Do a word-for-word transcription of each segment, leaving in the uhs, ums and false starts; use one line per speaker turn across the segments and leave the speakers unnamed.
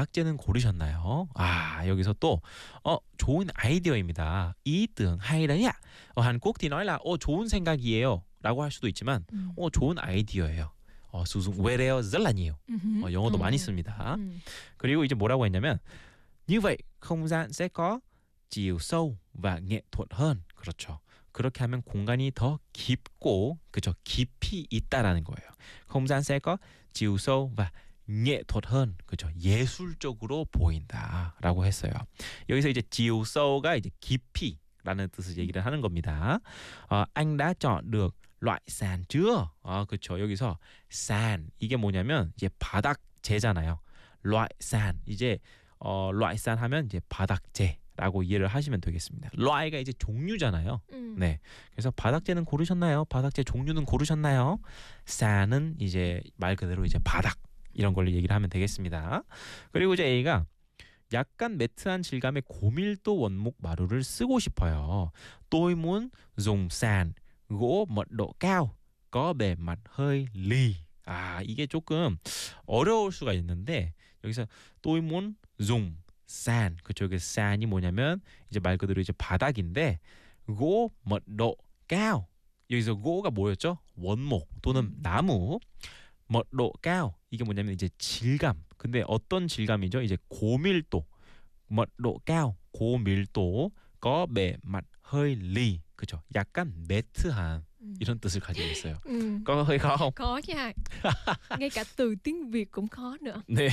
바닥재는 고르셨나요? 아, 여기서 또 어, 좋은 아이디어입니다. ý tưởng hay đấy ạ. ở Hàn Quốc thì nói là 어, 좋은 생각이에요 라고 할 수도 있지만
Ừ.
어, 좋은 아이디어예요. 어, sử dụng 외래어 rất là nhiều.
Ừ.
어, 영어도
Ừ.
많이 씁니다.
Ừ.
그리고 이제 뭐라고 했냐면 như vậy không gian sẽ có chiều sâu và nghệ thuật hơn. 그렇죠. 그렇게 하면 공간이 더 깊고 그죠? 깊이 있다라는 거예요. không gian sẽ có chiều sâu và nghệ thuật hơn. 그죠? 예술적으로 보인다라고 했어요. 여기서 이제 chiều sâu 가 이제 깊이라는 뜻을 얘기를 하는 겁니다. 어, anh đã chọn được loại sàn chưa? 아, 그렇죠. 여기서 sàn 이게 뭐냐면 이제 바닥재잖아요. loại sàn 이제 어, loại sàn 하면 이제 바닥재라고 이해를 하시면 되겠습니다. loại 가 이제 종류잖아요.
Ừ.
네. 그래서 바닥재는 고르셨나요? 바닥재 종류는 고르셨나요? sand은 이제 말 그대로 이제 바닥 이런 걸로 얘기를 하면 되겠습니다. 그리고 이제 A가 약간 매트한 질감의 고밀도 원목 마루를 쓰고 싶어요. tôi muốn dùng sàn gỗ mật độ cao có bề mặt hơi lì. 아, 이게 조금 어려울 수가 있는데 여기서 tôi muốn dùng sàn 그쪽 그 sand이 뭐냐면 이제 말 그대로 이제 바닥인데 gỗ mật độ cao 여기서 gỗ 가 뭐였죠? 원목 또는 나무. mật độ cao 이게 뭐냐면 이제 질감. 근데 어떤 질감이죠? 이제 고밀도. mật độ cao 고밀도 có bề mặt hơi lì. 그죠? 약간 매트한
Ừ.
이런 뜻을 가지고 있어요.
Ừ.
có hơi khó không?
Khó nha. Ngay cả từ tiếng Việt cũng khó nữa.
네.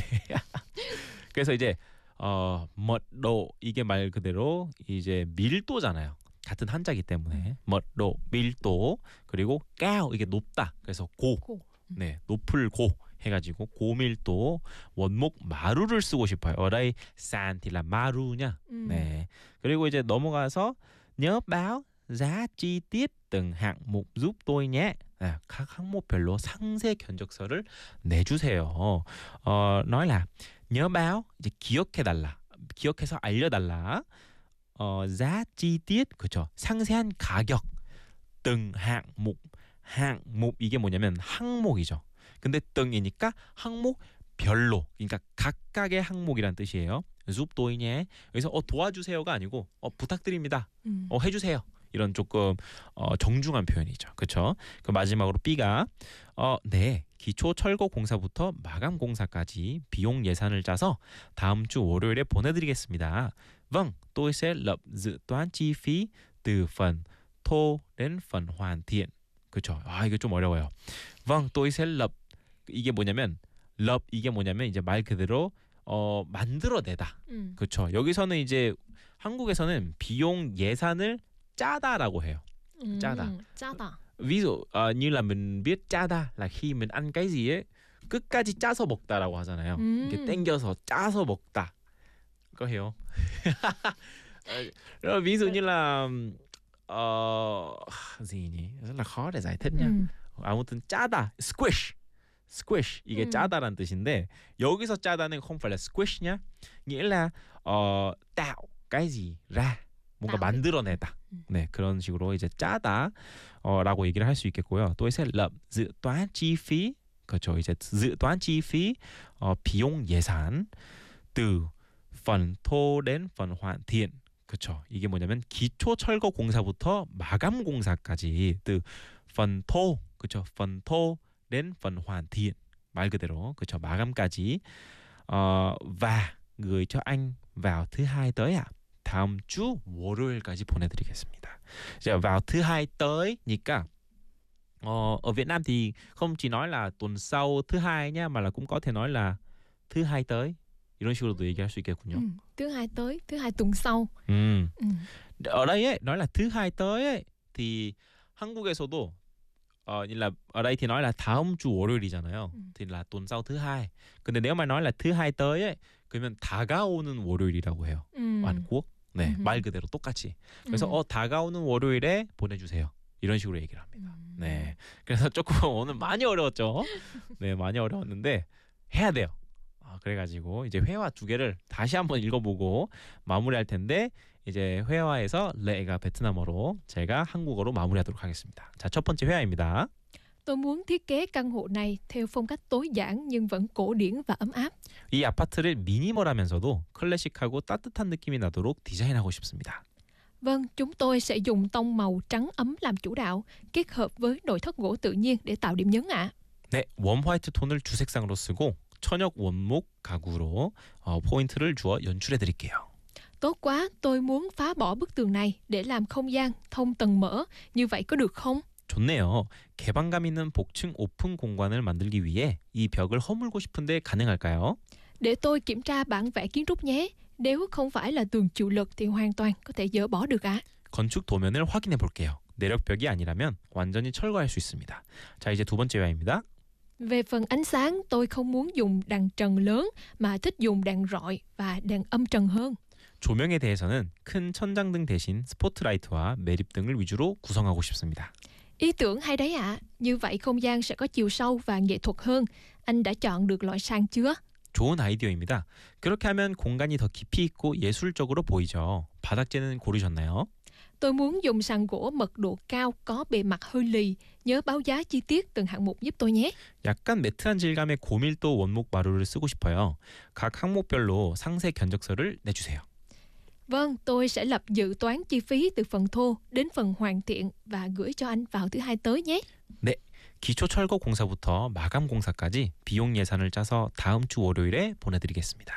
그래서 이제 어, mật độ 이게 말 그대로 이제 밀도잖아요. 같은 한자기 때문에 mật độ 밀도 그리고 cao 이게 높다. 그래서 고.
고.
네, 높을 고 해가지고 고밀도 원목 마루를 쓰고 싶어요. ở đây sàn thì là maru nha.
Ừ.
네. 그리고 이제 넘어가서 nhớ báo giá chi tiết từng hạng mục giúp tôi nhé. 아, 각 항목별로 상세 견적서를 내주세요. 어, nói là nhớ báo 이제 기억해달라. 기억해서 알려달라. 어, giá chi tiết 그죠? 상세한 가격. từng hạng mục. 항목 이게 뭐냐면 항목이죠. 근데 등이니까 항목별로 그러니까 각각의 항목이란 뜻이에요. giúp tôi nhé. 여기서 어, 도와주세요가 아니고 어, 부탁드립니다.
Ừ.
어, 해주세요. 이런 조금 어, 정중한 표현이죠. 그렇죠? 그 마지막으로 B가 어, 네. 기초 철거 공사부터 마감 공사까지 비용 예산을 짜서 다음 주 월요일에 보내드리겠습니다. Vâng, tôi sẽ lập dự toán chi phí từ phần thô đến phần hoàn thiện. 그렇죠. 아, 이게 좀 어려워요. Vâng, tôi sẽ lập 이게 뭐냐면 lập 이게 뭐냐면 이제 말 그대로 어, 만들어내다.
Ừ.
그렇죠. 여기서는 이제 한국에서는 비용 예산을 짜다라고 해요.
Ừ.
짜다.
짜다.
ví dụ uh, như là mình biết 짜다 là khi mình ăn cái gì ấy 끝까지 짜서 먹다라고 하잖아요.
음.
이렇게 땡겨서 짜서 먹다. có hiểu rồi ví dụ như là uh, gì nhỉ? rất là khó để giải thích nha.
Ừ.
아무튼 짜다, squish, squish 이게
음.
짜다라는 뜻인데 여기서 짜다는 không phải là squish nhá, nghĩa là uh, tạo cái gì ra, 뭔가
tạo.
만들어내다.
음.
네, 그런 식으로 이제 짜다 어, 라고 얘기를 할 수 있겠고요. tôi sẽ lập dự toán chi phí, 그렇죠. 이제 dự toán chi phí 어, 비용 예산 từ phần thô đến phần hoàn thiện. 그렇죠. 이게 뭐냐면 기초 철거 공사부터 마감 공사까지 từ phần thô, 그렇죠. phần thô đến phần hoàn thiện. 말 그대로 그렇죠. 마감까지 어, và gửi cho anh vào thứ hai tới ạ. 다음 주 월요일까지 보내드리겠습니다. 이제 vào thứ hai tới,니까 어, ở Việt Nam thì không chỉ nói là tuần sau thứ hai nha, mà là cũng có thể nói là thứ hai tới. 이런 식으로도 얘기할 수 있겠군요.
Ừ. Thứ hai tới, thứ hai tuần sau.
음.
Ừ.
ở đây ấy, nói là thứ hai tới ấy, thì 한국에서도 어, là ở đây thì nói là 다음 주 월요일이잖아요.
음.
thì là tuần sau thứ hai. 근데 nếu mà nói là thứ hai tới ấy, 그러면 다가오는 월요일이라고 해요.
Ừ.
한국. 네,
음흠.
말 그대로 똑같이. 그래서
음.
어 다가오는 월요일에 보내주세요. 이런 식으로 얘기를 합니다.
음.
네, 그래서 조금 오늘 많이 어려웠죠. 네, 많이 어려웠는데 해야 돼요. 아, 그래가지고 이제 회화 두 개를 다시 한번 읽어보고 마무리할 텐데 이제 회화에서 레가 베트남어로 제가 한국어로 마무리하도록 하겠습니다. 자, 첫 번째 회화입니다.
Tôi muốn thiết kế căn hộ này theo phong cách tối giản nhưng vẫn cổ điển và ấm áp.
이 아파트를 미니멀하면서도 클래식하고 따뜻한 느낌이 나도록 디자인하고 싶습니다.
Vâng, chúng tôi sẽ dùng tông màu trắng ấm làm chủ đạo, kết hợp với nội thất gỗ tự nhiên để tạo điểm nhấn ạ.
네, 웜 화이트 톤을 주색상으로 쓰고 천연 원목 가구로 어, 포인트를 주어 연출해 드릴게요.
Tốt quá, tôi muốn phá bỏ bức tường này để làm không gian thông tầng mở. Như vậy có được không?
좋네요. 개방감 있는 복층 오픈 공간을 만들기 위해 이 벽을 허물고 싶은데 가능할까요?
Để tôi kiểm tra bản vẽ kiến trúc nhé. Nếu không phải là tường chịu lực thì hoàn toàn có thể dỡ bỏ được ạ.
건축 도면을 확인해 볼게요. 내력벽이 아니라면 완전히 철거할 수 있습니다. 자, 이제 두 번째 요약입니다.
Về phần ánh sáng, tôi không muốn dùng đèn trần lớn mà thích dùng đèn rọi và đèn âm trần hơn.
조명에 대해서는 큰 천장등 대신 스포트라이트와 매립등을 위주로 구성하고 싶습니다.
Ý tưởng hay đấy ạ. Như vậy không gian sẽ có chiều sâu và nghệ thuật hơn. Anh đã chọn được loại sàn chưa?
좋은 아이디어입니다. 그렇게 하면 공간이 더 깊이 있고 예술적으로 보이죠. 바닥재는 고르셨나요?
Tôi muốn dùng sàn gỗ mật độ cao có bề mặt hơi lì. Nhớ báo giá chi tiết từng hạng mục giúp tôi nhé.
약간 매트한 질감의 고밀도 원목 마루를 쓰고 싶어요. 각 항목별로 상세 견적서를 내주세요.
Vâng, tôi sẽ lập dự toán chi phí từ phần thô đến phần hoàn thiện và gửi cho anh vào thứ hai tới nhé.
네, 기초 철거 공사부터 마감 공사까지 비용 예산을 짜서 다음 주 월요일에 보내드리겠습니다.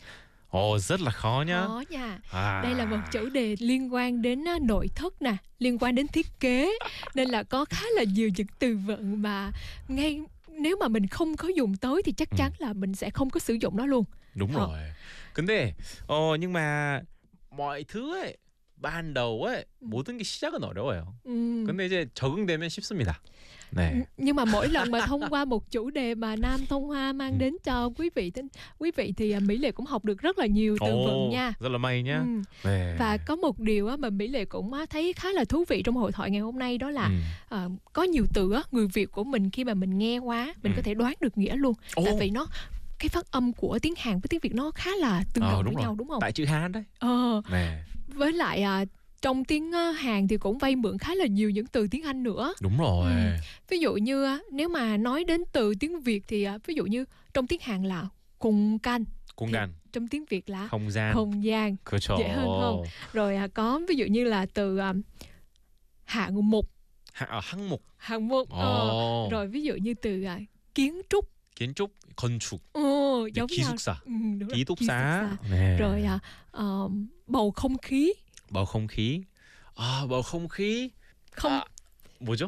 어, rất là khó nhá.
Khó nha.
À.
Đây là một chủ đề liên quan đến á, nội thất nè, liên quan đến thiết kế, nên là có khá là nhiều những từ vựng mà ngay nếu mà mình không có dùng tới thì chắc chắn là mình sẽ không có sử dụng nó luôn.
đúng
Ờ.
rồi. 근데 어 nhưng mà mọi thứ ấy ban đầu ấy 모든 게 시작은 어려워요.
Ừ.
근데 이제 적응되면 쉽습니다. 네.
Nhưng mà mỗi lần mà thông qua một chủ đề mà Nam Thông Hoa mang đến cho quý vị tính quý vị thì à, Mỹ Lệ cũng học được rất là nhiều từ vựng nha.
rất là may nhá.
Ừ.
네.
Và có một điều á, mà Mỹ Lệ cũng á, thấy khá là thú vị trong hội thoại ngày hôm nay, đó là
음.
à, có nhiều từ á, người Việt của mình khi mà mình nghe qua mình
Ừ.
có thể đoán được nghĩa luôn.
Ồ.
Tại vì nó cái phát âm của tiếng Hàn với tiếng Việt nó khá là tương
Ờ,
đồng
đúng
với
rồi.
nhau đúng không?
Tại chữ Hán đấy.
Ờ,
네.
với lại à, trong tiếng á, Hàn thì cũng vay mượn khá là nhiều những từ tiếng Anh nữa.
đúng rồi.
Ừ. Ví dụ như á, nếu mà nói đến từ tiếng Việt thì à, ví dụ như trong tiếng Hàn là cùng canh,
공간,
trong tiếng Việt là
không gian.
không gian.
그렇죠.
dễ hơn không? Rồi à, có ví dụ như là từ à, hạng mục,
하, 아, 항목.
hạng mục. Ờ.
어.
Rồi ví dụ như từ à, kiến trúc.
kiến trúc, 건축,
Ồ, giống nhau.
기숙사,
Ừ, đúng rồi,
기숙사. 네.
Rồi à, ờ, bầu không khí.
bầu không khí. 아, bầu không khí.
Không,
아, 뭐죠?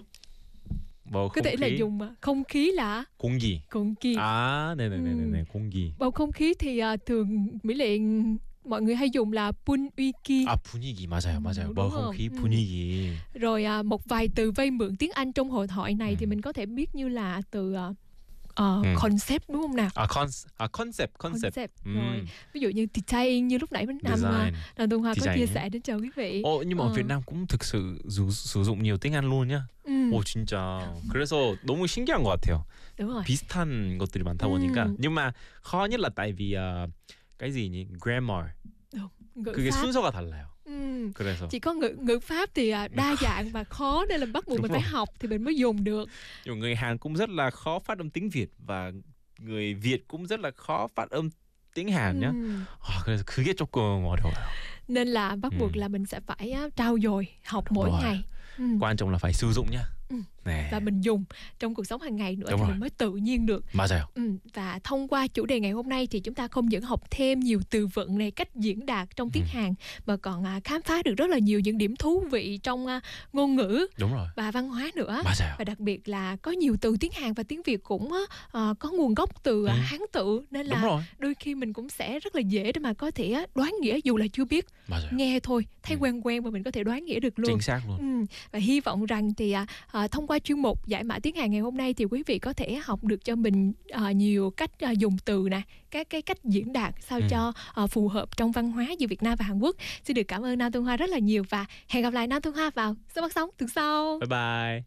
bầu
có
không
thể là
khí.
dùng à, không khí là
공기.
cùng kỳ.
아, 네네네네. 공기.
Bầu không khí thì à, thường Mỹ Lệ mọi người hay dùng là 분위기.
아, 분위기. 맞아요, 맞아요.
đúng
bầu
không?
không khí,
Ừ.
분위기.
Rồi à, một vài từ vay mượn tiếng Anh trong hội thoại này
Ừ.
thì mình có thể biết như là từ à, ờ,
Ừ.
concept đúng không nào?
아, 컨, 아, 컨셉, 컨셉.
Rồi.
음,
Ví dụ như design như lúc nãy Nam à,
design.
Nam Đông Hoa có
Design.
chia sẻ đến cho quý vị.
어, nhưng mà ở
Ờ.
Việt Nam cũng thực sự sử, sử dụng nhiều tiếng Anh luôn nhá.
Ừ,
오, 진짜. 그래서 너무 신기한 것 같아요.
đúng rồi.
비슷한 것들이 많다
음.
보니까. Nhưng mà khó nhất là tại vì uh, cái gì nhỉ? Grammar.
Ngữ
그게
pháp.
순서가 달라요.
Ừ.
그래서
Chỉ có ngữ ngữ pháp thì à, đa dạng và khó nên là bắt buộc
Đúng
mình phải
rồi.
học thì mình mới dùng được.
nhiều người Hàn cũng rất là khó phát âm tiếng Việt và người Việt cũng rất là khó phát âm tiếng Hàn nhá.
Ừ.
아, 그래서 그게 조금 어려워요.
Nên là bắt buộc
Ừ.
là mình sẽ phải á, trau dồi học mỗi
rồi.
ngày. Ừ.
quan trọng là phải sử dụng nhá.
Ừ.
네.
Và mình dùng trong cuộc sống hàng ngày nữa
Đúng
thì
rồi.
mình mới tự nhiên được.
맞아요.
Ừ. Và thông qua chủ đề ngày hôm nay thì chúng ta không những học thêm nhiều từ vựng này, cách diễn đạt trong tiếng
Ừ.
Hàn, mà còn à, khám phá được rất là nhiều những điểm thú vị trong à, ngôn ngữ
đúng rồi.
và văn hóa nữa.
맞아요.
Và đặc biệt là có nhiều từ tiếng Hàn và tiếng Việt cũng á, à, có nguồn gốc từ à,
Ừ.
Hán tự, nên
đúng
là
rồi.
đôi khi mình cũng sẽ rất là dễ để mà có thể á, đoán nghĩa dù là chưa biết.
맞아요.
Nghe thôi thấy
Ừ.
quen quen mà mình có thể đoán nghĩa được luôn.
chính xác luôn.
Ừ. Và hy vọng rằng thì à, à, thông qua chuyên mục giải mã tiếng Hàn ngày hôm nay thì quý vị có thể học được cho mình à, nhiều cách à, dùng từ nè, các cái cách diễn đạt sao
Ừ.
cho à, phù hợp trong văn hóa giữa Việt Nam và Hàn Quốc. Xin được cảm ơn Nam Thông Hoa rất là nhiều và hẹn gặp lại Nam Thông Hoa vào số phát sóng tuần sau.
bye bye.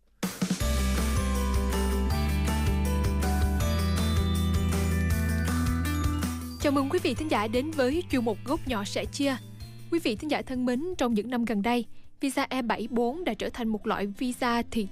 Chào mừng quý vị thính giả đến với chuyên mục Gốc nhỏ sẻ chia. Quý vị thính giả thân mến, trong những năm gần đây, visa E bảy mươi bốn đã trở thành một loại visa thị thực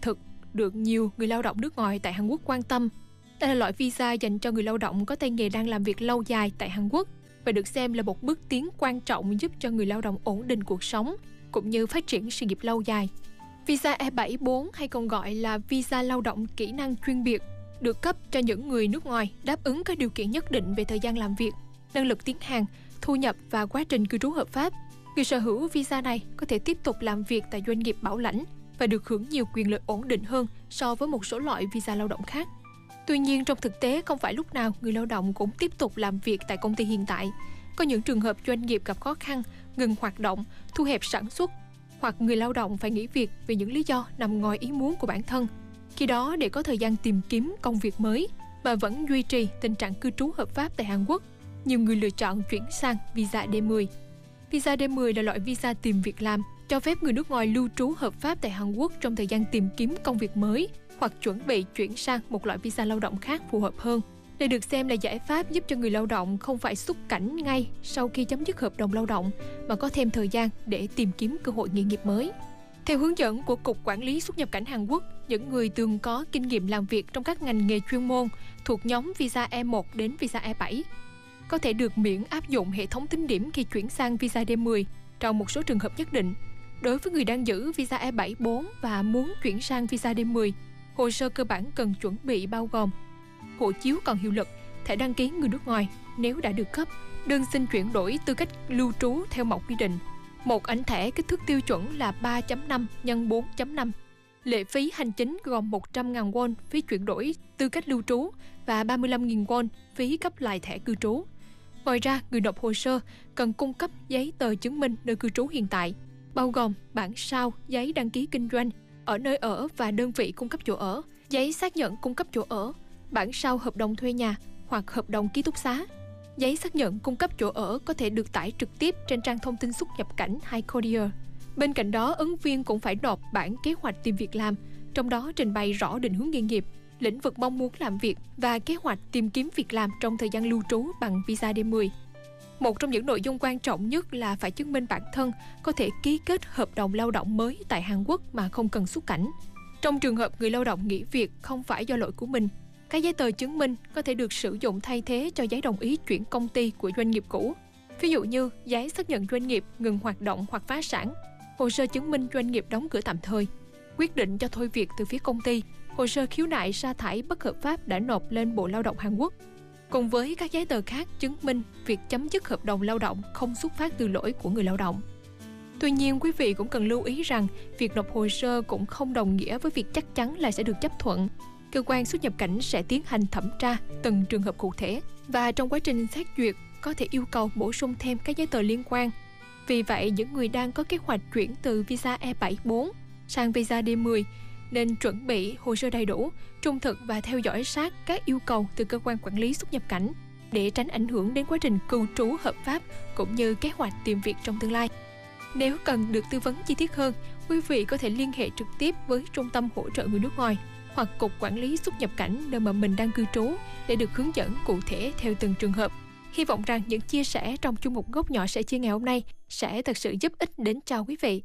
được nhiều người lao động nước ngoài tại Hàn Quốc quan tâm. Đây là loại visa dành cho người lao động có tay nghề đang làm việc lâu dài tại Hàn Quốc và được xem là một bước tiến quan trọng giúp cho người lao động ổn định cuộc sống cũng như phát triển sự nghiệp lâu dài. Visa E bảy bốn hay còn gọi là visa lao động kỹ năng chuyên biệt được cấp cho những người nước ngoài đáp ứng các điều kiện nhất định về thời gian làm việc, năng lực tiếng Hàn, thu nhập và quá trình cư trú hợp pháp. Người sở hữu visa này có thể tiếp tục làm việc tại doanh nghiệp bảo lãnh và được hưởng nhiều quyền lợi ổn định hơn so với một số loại visa lao động khác. Tuy nhiên, trong thực tế không phải lúc nào người lao động cũng tiếp tục làm việc tại công ty hiện tại. Có những trường hợp doanh nghiệp gặp khó khăn, ngừng hoạt động, thu hẹp sản xuất, hoặc người lao động phải nghỉ việc vì những lý do nằm ngoài ý muốn của bản thân. Khi đó, để có thời gian tìm kiếm công việc mới mà vẫn duy trì tình trạng cư trú hợp pháp tại Hàn Quốc, nhiều người lựa chọn chuyển sang visa D mười. Visa D mười là loại visa tìm việc làm, cho phép người nước ngoài lưu trú hợp pháp tại Hàn Quốc trong thời gian tìm kiếm công việc mới hoặc chuẩn bị chuyển sang một loại visa lao động khác phù hợp hơn. Đây được xem là giải pháp giúp cho người lao động không phải xuất cảnh ngay sau khi chấm dứt hợp đồng lao động mà có thêm thời gian để tìm kiếm cơ hội nghề nghiệp mới. Theo hướng dẫn của Cục Quản lý Xuất nhập cảnh Hàn Quốc, những người từng có kinh nghiệm làm việc trong các ngành nghề chuyên môn thuộc nhóm visa E một đến visa E bảy có thể được miễn áp dụng hệ thống tính điểm khi chuyển sang visa D mười trong một số trường hợp nhất định. Đối với người đang giữ visa E bảy bốn và muốn chuyển sang visa D mười, hồ sơ cơ bản cần chuẩn bị bao gồm hộ chiếu còn hiệu lực, thẻ đăng ký người nước ngoài nếu đã được cấp, đơn xin chuyển đổi tư cách lưu trú theo mẫu quy định, một ảnh thẻ kích thước tiêu chuẩn là ba chấm năm nhân bốn chấm năm. Lệ phí hành chính gồm một trăm nghìn won phí chuyển đổi tư cách lưu trú và ba mươi lăm nghìn won phí cấp lại thẻ cư trú. Ngoài ra, người nộp hồ sơ cần cung cấp giấy tờ chứng minh nơi cư trú hiện tại, bao gồm bản sao giấy đăng ký kinh doanh ở nơi ở và đơn vị cung cấp chỗ ở, giấy xác nhận cung cấp chỗ ở, bản sao hợp đồng thuê nhà hoặc hợp đồng ký túc xá. Giấy xác nhận cung cấp chỗ ở có thể được tải trực tiếp trên trang thông tin xuất nhập cảnh hay Courier. Bên cạnh đó, ứng viên cũng phải nộp bản kế hoạch tìm việc làm, trong đó trình bày rõ định hướng nghề nghiệp, lĩnh vực mong muốn làm việc và kế hoạch tìm kiếm việc làm trong thời gian lưu trú bằng visa D mười. Một trong những nội dung quan trọng nhất là phải chứng minh bản thân có thể ký kết hợp đồng lao động mới tại Hàn Quốc mà không cần xuất cảnh. Trong trường hợp người lao động nghỉ việc không phải do lỗi của mình, các giấy tờ chứng minh có thể được sử dụng thay thế cho giấy đồng ý chuyển công ty của doanh nghiệp cũ. Ví dụ như giấy xác nhận doanh nghiệp ngừng hoạt động hoặc phá sản, hồ sơ chứng minh doanh nghiệp đóng cửa tạm thời, quyết định cho thôi việc từ phía công ty, hồ sơ khiếu nại sa thải bất hợp pháp đã nộp lên Bộ Lao động Hàn Quốc, cùng với các giấy tờ khác chứng minh việc chấm dứt hợp đồng lao động không xuất phát từ lỗi của người lao động. Tuy nhiên, quý vị cũng cần lưu ý rằng việc nộp hồ sơ cũng không đồng nghĩa với việc chắc chắn là sẽ được chấp thuận. Cơ quan xuất nhập cảnh sẽ tiến hành thẩm tra từng trường hợp cụ thể và trong quá trình xét duyệt có thể yêu cầu bổ sung thêm các giấy tờ liên quan. Vì vậy, những người đang có kế hoạch chuyển từ visa E bảy bốn sang visa D mười nên chuẩn bị hồ sơ đầy đủ, trung thực và theo dõi sát các yêu cầu từ cơ quan quản lý xuất nhập cảnh để tránh ảnh hưởng đến quá trình cư trú hợp pháp cũng như kế hoạch tìm việc trong tương lai. Nếu cần được tư vấn chi tiết hơn, quý vị có thể liên hệ trực tiếp với Trung tâm hỗ trợ người nước ngoài hoặc Cục Quản lý Xuất nhập cảnh nơi mà mình đang cư trú để được hướng dẫn cụ thể theo từng trường hợp. Hy vọng rằng những chia sẻ trong chuyên mục Góc Nhỏ Sẻ Chia ngày hôm nay sẽ thật sự giúp ích đến cho quý vị.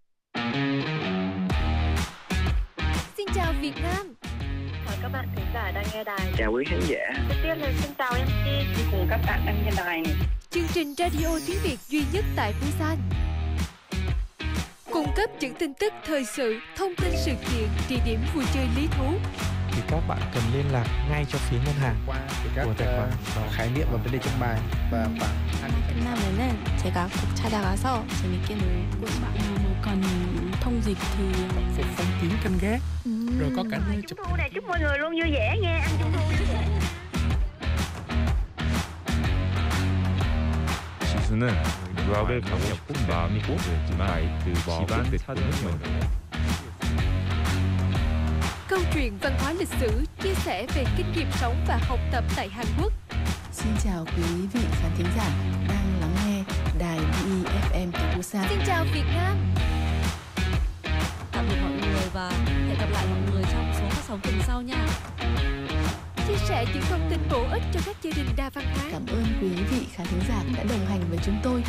Xin chào Việt Nam.
Chào các bạn khán giả đang nghe đài.
Chào quý khán giả.
Đầu tiên là xin chào em xê cùng các bạn đang nghe đài này.
Chương trình radio tiếng Việt duy nhất tại Busan, cung cấp những tin tức thời sự, thông tin sự kiện, địa điểm vui chơi lý thú.
Thì các bạn cần liên lạc ngay cho phía ngân hàng
qua các
của tài khoản
uh, khái niệm và vấn đề trong bài và khoảng
끝나면은 제가 꼭 찾아가서 재밌게 놀고
싶어요. còn thông dịch thì
phục phong kín canh gác,
uhm.
rồi có cả nơi
chụp hình này. Chúc mọi người luôn vui vẻ nha, ăn trung thu vui vẻ.
지수는 유학을 가고 싶은 마음이 꼭 있지만 집안 찾는 명.
Câu chuyện văn hóa lịch sử chia sẻ về kinh nghiệm sống và học tập tại Hàn Quốc.
Xin chào quý vị khán thính giả đang lắng nghe đài bê i ép em từ Busan.
Xin chào Việt Nam.
Tạm biệt mọi người và hẹn gặp lại mọi người trong số phát sóng tuần sau nha.
Chia sẻ những thông tin bổ ích cho các gia đình đa văn hóa.
Cảm ơn quý vị khán thính giả đã đồng hành với chúng tôi.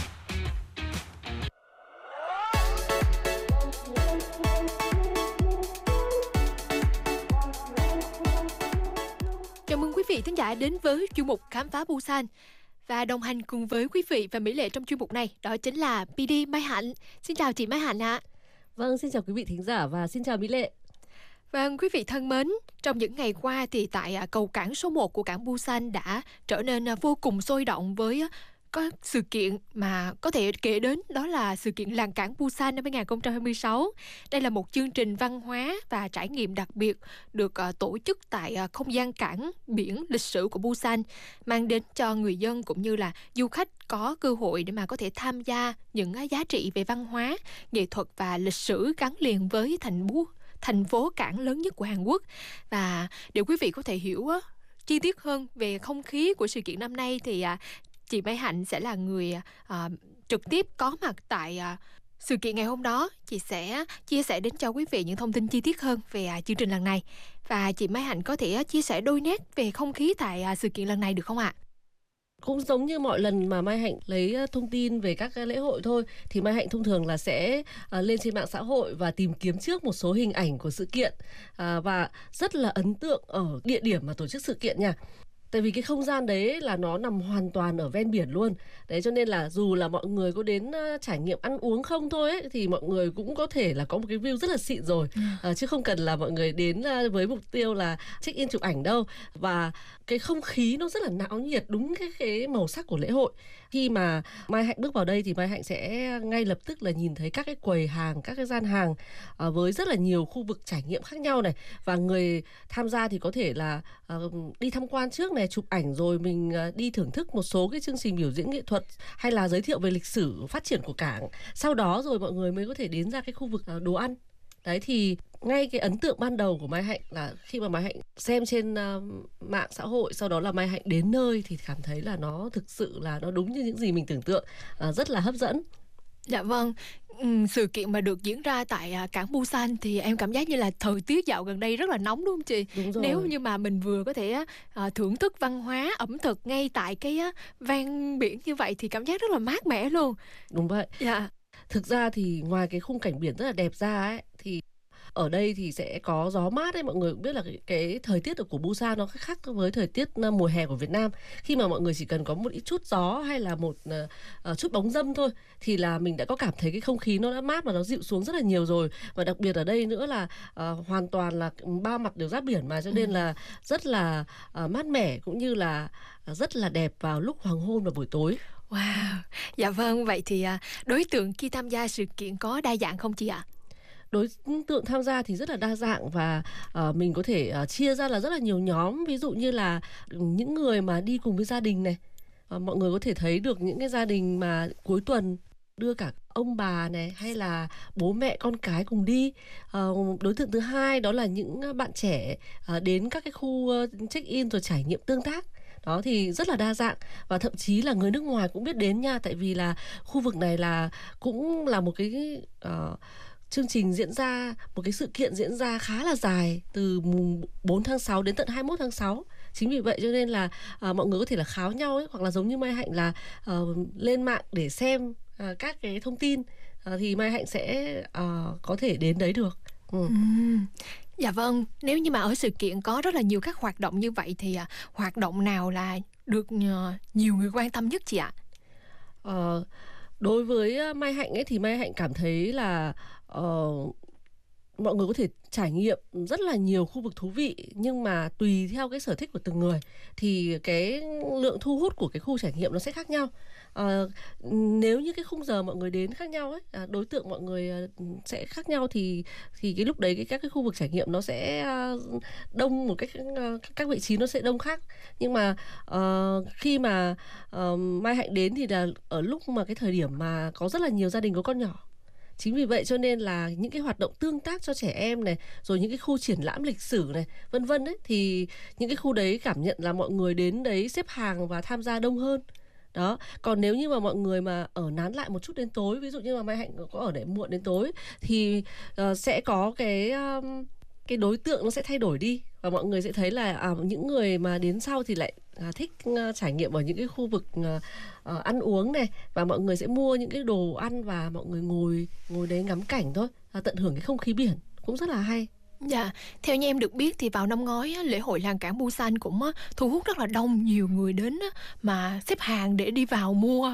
thính giả đến với chuyên mục Khám phá Busan. Và đồng hành cùng với quý vị và Mỹ Lệ trong chuyên mục này đó chính là pê đê Mai Hạnh. Xin chào chị Mai Hạnh ạ. À.
Vâng, xin chào quý vị thính giả và xin chào Mỹ Lệ.
Vâng, quý vị thân mến, trong những ngày qua thì tại cầu cảng số một của cảng Busan đã trở nên vô cùng sôi động với có sự kiện mà có thể kể đến, đó là sự kiện Làng cảng Busan năm hai không hai sáu. Đây là một chương trình văn hóa và trải nghiệm đặc biệt được uh, tổ chức tại uh, không gian cảng biển lịch sử của Busan, mang đến cho người dân cũng như là du khách có cơ hội để mà có thể tham gia những uh, giá trị về văn hóa, nghệ thuật và lịch sử gắn liền với thành phố thành phố cảng lớn nhất của Hàn Quốc. Và để quý vị có thể hiểu uh, chi tiết hơn về không khí của sự kiện năm nay thì uh, chị Mai Hạnh sẽ là người uh, trực tiếp có mặt tại uh, sự kiện ngày hôm đó. Chị sẽ chia sẻ đến cho quý vị những thông tin chi tiết hơn về uh, chương trình lần này. Và chị Mai Hạnh có thể uh, chia sẻ đôi nét về không khí tại uh, sự kiện lần này được không ạ?
Cũng giống như mọi lần mà Mai Hạnh lấy thông tin về các lễ hội thôi, thì Mai Hạnh thông thường là sẽ uh, lên trên mạng xã hội và tìm kiếm trước một số hình ảnh của sự kiện, uh, và rất là ấn tượng ở địa điểm mà tổ chức sự kiện nha. Tại vì cái không gian đấy là nó nằm hoàn toàn ở ven biển luôn. Đấy, cho nên là dù là mọi người có đến uh, trải nghiệm ăn uống không thôi ấy, thì mọi người cũng có thể là có một cái view rất là xịn rồi, uh, chứ không cần là mọi người đến uh, với mục tiêu là check in chụp ảnh đâu. Và cái không khí nó rất là náo nhiệt, đúng cái, cái màu sắc của lễ hội. Khi mà Mai Hạnh bước vào đây thì Mai Hạnh sẽ ngay lập tức là nhìn thấy các cái quầy hàng, các cái gian hàng uh, với rất là nhiều khu vực trải nghiệm khác nhau này. Và người tham gia thì có thể là uh, đi tham quan trước này, chụp ảnh rồi mình uh, đi thưởng thức một số cái chương trình biểu diễn nghệ thuật hay là giới thiệu về lịch sử phát triển của cảng. Sau đó rồi mọi người mới có thể đến ra cái khu vực uh, đồ ăn. Đấy, thì ngay cái ấn tượng ban đầu của Mai Hạnh là khi mà Mai Hạnh xem trên uh, mạng xã hội, sau đó là Mai Hạnh đến nơi thì cảm thấy là nó thực sự là nó đúng như những gì mình tưởng tượng, uh, rất là hấp dẫn.
Dạ vâng, ừ, sự kiện mà được diễn ra tại uh, cảng Busan thì em cảm giác như là thời tiết dạo gần đây rất là nóng, đúng không chị?
Đúng rồi.
Nếu như mà mình vừa có thể uh, thưởng thức văn hóa, ẩm thực ngay tại cái uh, ven biển như vậy thì cảm giác rất là mát mẻ luôn.
Đúng vậy.
Dạ.
Thực ra thì ngoài cái khung cảnh biển rất là đẹp ra ấy, thì ở đây thì sẽ có gió mát ấy. Mọi người cũng biết là cái, cái thời tiết ở của Busan nó khác với thời tiết mùa hè của Việt Nam. Khi mà mọi người chỉ cần có một ít chút gió hay là một uh, chút bóng râm thôi thì là mình đã có cảm thấy cái không khí nó đã mát và nó dịu xuống rất là nhiều rồi. Và đặc biệt ở đây nữa là uh, hoàn toàn là ba mặt đều giáp biển mà, cho nên là rất là uh, mát mẻ cũng như là uh, rất là đẹp vào lúc hoàng hôn và buổi tối.
Wow, dạ vâng, vậy thì uh, đối tượng khi tham gia sự kiện có đa dạng không chị ạ?
Đối tượng tham gia thì rất là đa dạng và uh, mình có thể uh, chia ra là rất là nhiều nhóm. Ví dụ như là những người mà đi cùng với gia đình này, uh, mọi người có thể thấy được những cái gia đình mà cuối tuần đưa cả ông bà này hay là bố mẹ con cái cùng đi. Uh, đối tượng thứ hai đó là những bạn trẻ uh, đến các cái khu uh, check-in rồi trải nghiệm tương tác. Đó thì rất là đa dạng và thậm chí là người nước ngoài cũng biết đến nha, tại vì là khu vực này là cũng là một cái uh, chương trình diễn ra, một cái sự kiện diễn ra khá là dài từ mùng bốn tháng sáu đến tận hai mươi mốt tháng sáu. Chính vì vậy cho nên là uh, mọi người có thể là kháo nhau ấy, hoặc là giống như Mai Hạnh là uh, lên mạng để xem uh, các cái thông tin, uh, thì Mai Hạnh sẽ uh, có thể đến đấy được. Ừ.
Uhm. Dạ vâng, nếu như mà ở sự kiện có rất là nhiều các hoạt động như vậy thì uh, hoạt động nào là được uh, nhiều người quan tâm nhất chị ạ?
Uh, đối với Mai Hạnh ấy thì Mai Hạnh cảm thấy là uh, mọi người có thể trải nghiệm rất là nhiều khu vực thú vị, nhưng mà tùy theo cái sở thích của từng người thì cái lượng thu hút của cái khu trải nghiệm nó sẽ khác nhau. À, nếu như cái khung giờ mọi người đến khác nhau ấy, à, đối tượng mọi người sẽ khác nhau thì thì cái lúc đấy cái các cái khu vực trải nghiệm nó sẽ đông một cách, các vị trí nó sẽ đông khác. Nhưng mà uh, khi mà uh, Mai Hạnh đến thì là ở lúc mà cái thời điểm mà có rất là nhiều gia đình có con nhỏ. Chính vì vậy cho nên là những cái hoạt động tương tác cho trẻ em này, rồi những cái khu triển lãm lịch sử này, vân vân ấy, thì những cái khu đấy cảm nhận là mọi người đến đấy xếp hàng và tham gia đông hơn. Đó, còn nếu như mà mọi người mà ở nán lại một chút đến tối, ví dụ như mà Mai Hạnh có ở để muộn đến tối thì uh, sẽ có cái um, cái đối tượng nó sẽ thay đổi đi, và mọi người sẽ thấy là à, những người mà đến sau thì lại à, thích à, trải nghiệm ở những cái khu vực à, à, ăn uống này, và mọi người sẽ mua những cái đồ ăn và mọi người ngồi ngồi đấy ngắm cảnh thôi, à, tận hưởng cái không khí biển cũng rất là hay.
Dạ, theo như em được biết thì vào năm ngoái á, lễ hội làng cảng Busan cũng á, thu hút rất là đông nhiều người đến á, mà xếp hàng để đi vào mua